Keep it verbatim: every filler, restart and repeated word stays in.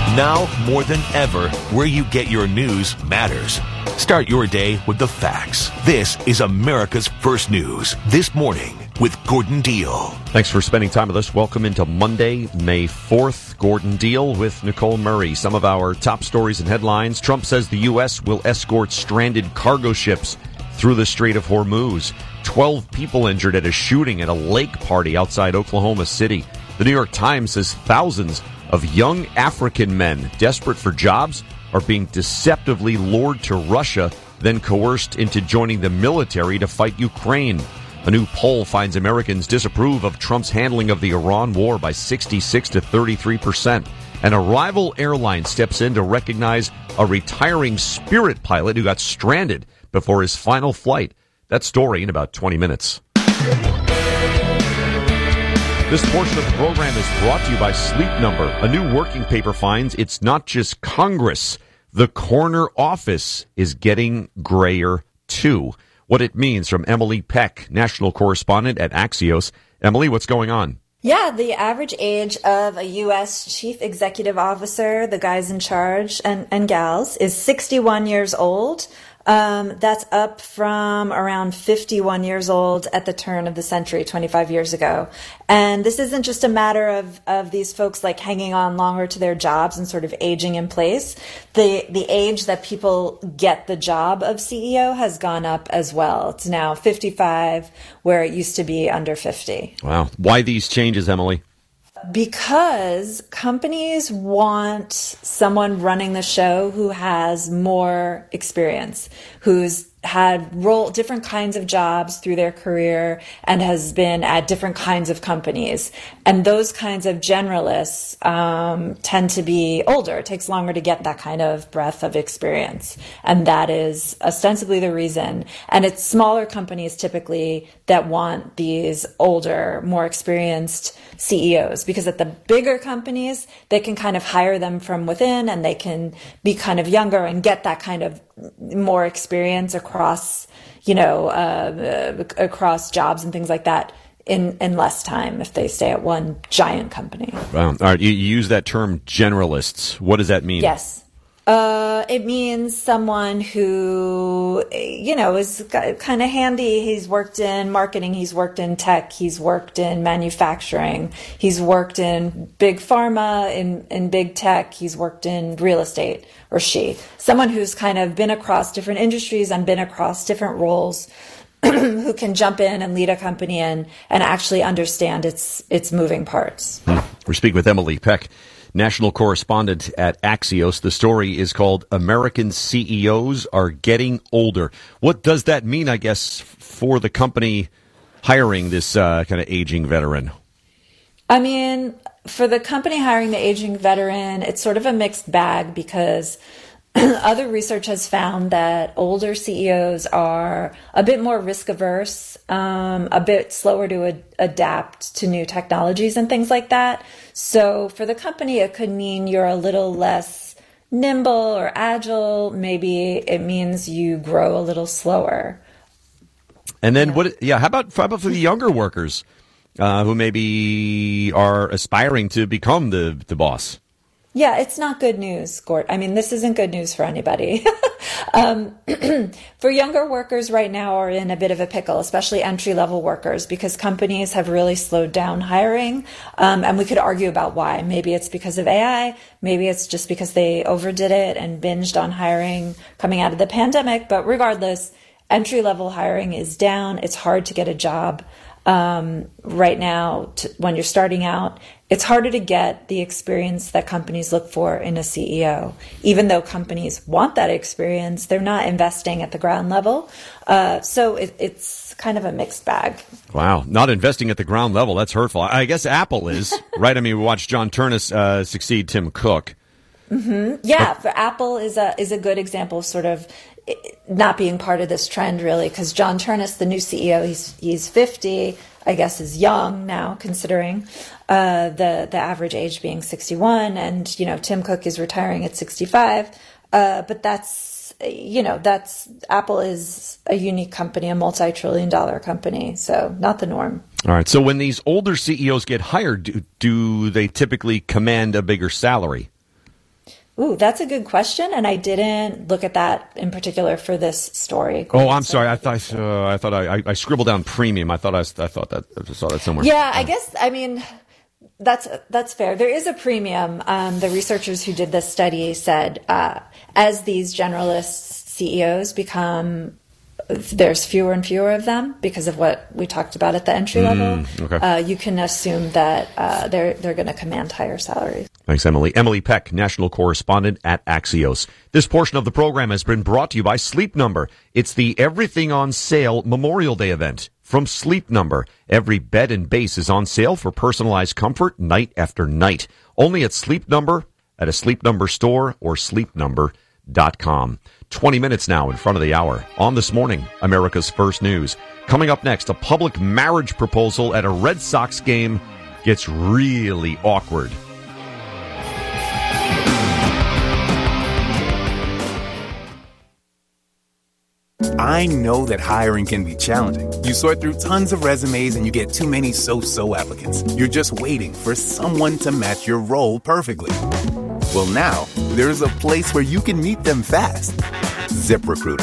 Now, more than ever, where you get your news matters. Start your day with the facts. This is America's First News. This morning with Gordon Deal. Thanks for spending time with us. Welcome into Monday, May fourth. Gordon Deal with Nicole Murray. Some of our top stories and headlines. Trump says the U S will escort stranded cargo ships through the Strait of Hormuz. Twelve people injured at a shooting at a lake party outside Oklahoma City. The New York Times says thousands of young African men desperate for jobs are being deceptively lured to Russia, then coerced into joining the military to fight Ukraine. A new poll finds Americans disapprove of Trump's handling of the Iran war by sixty-six to thirty-three percent. And a rival airline steps in to recognize a retiring Spirit pilot who got stranded before his final flight. That story in about twenty minutes. This portion of the program is brought to you by Sleep Number. A new working paper finds it's not just Congress. The corner office is getting grayer, too. What it means from Emily Peck, national correspondent at Axios. Emily, what's going on? Yeah, the average age of a U S chief executive officer, the guys in charge and, and gals, is sixty-one years old. Um, that's up from around fifty-one years old at the turn of the century, twenty-five years ago. And this isn't just a matter of, of these folks like hanging on longer to their jobs and sort of aging in place. The, the age that people get the job of C E O has gone up as well. It's now fifty-five, where it used to be under fifty. Wow. Why these changes, Emily? Because companies want someone running the show who has more experience, who's had role different kinds of jobs through their career and has been at different kinds of companies. And those kinds of generalists um, tend to be older. It takes longer to get that kind of breadth of experience. And that is ostensibly the reason. And it's smaller companies typically that want these older, more experienced C E Os, because at the bigger companies, they can kind of hire them from within and they can be kind of younger and get that kind of more experience across, you know, uh, across jobs and things like that in, in less time if they stay at one giant company. Wow. All right. You, you use that term generalists. What does that mean? Yes. Uh, it means someone who, you know, is kind of handy. He's worked in marketing. He's worked in tech. He's worked in manufacturing. He's worked in big pharma, in, in big tech. He's worked in real estate, or she. Someone who's kind of been across different industries and been across different roles, who can jump in and lead a company and, and actually understand its, its moving parts. We're speaking with Emily Peck, national correspondent at Axios. The story is called American C E Os Are Getting Older. What does that mean, I guess, for the company hiring this uh, kind of aging veteran? I mean, for the company hiring the aging veteran, it's sort of a mixed bag because other research has found that older C E Os are a bit more risk averse, um, a bit slower to ad- adapt to new technologies and things like that. So for the company, it could mean you're a little less nimble or agile. Maybe it means you grow a little slower. And then yeah. what? Yeah, how about, how about for the younger workers uh, who maybe are aspiring to become the, the boss? Yeah, it's not good news, Gort. I mean, this isn't good news for anybody. um, for younger workers right now are in a bit of a pickle, especially entry-level workers, because companies have really slowed down hiring. Um, and we could argue about why. Maybe it's because of A I. Maybe it's just because they overdid it and binged on hiring coming out of the pandemic. But regardless, entry-level hiring is down. It's hard to get a job um, right now to, when you're starting out. It's harder to get the experience that companies look for in a C E O. Even though companies want that experience, they're not investing at the ground level. Uh, so it, it's kind of a mixed bag. Wow. Not investing at the ground level. That's hurtful. I guess Apple is, right? I mean, we watched John Ternus uh, succeed Tim Cook. Mm-hmm. Yeah, but- for Apple is a is a good example of sort of not being part of this trend, really, because John Ternus, the new C E O, he's he's fifty, I guess is young now, considering uh, the the average age being sixty-one, and you know Tim Cook is retiring at sixty-five. Uh, but that's you know that's Apple is a unique company, a multi-trillion dollar company, so not the norm. All right. So when these older C E Os get hired, do, do they typically command a bigger salary? Ooh, that's a good question, and I didn't look at that in particular for this story. Oh, I'm sorry. I thought uh, I thought I, I scribbled down premium. I thought I, I thought that I saw that somewhere. Yeah, I guess. I mean, that's that's fair. There is a premium. Um, the researchers who did this study said uh, as these generalist C E Os become, there's fewer and fewer of them because of what we talked about at the entry level. Mm, okay. uh, you can assume that uh, they're they're going to command higher salaries. Thanks, Emily. Emily Peck, national correspondent at Axios. This portion of the program has been brought to you by Sleep Number. It's the Everything on Sale Memorial Day event from Sleep Number. Every bed and base is on sale for personalized comfort night after night. Only at Sleep Number, at a Sleep Number store, or sleep number dot com. twenty minutes now in front of the hour. On This Morning, America's First News. Coming up next, a public marriage proposal at a Red Sox game gets really awkward. I know that hiring can be challenging. You sort through tons of resumes and you get too many so-so applicants. You're just waiting for someone to match your role perfectly. Well, now, there's a place where you can meet them fast. ZipRecruiter.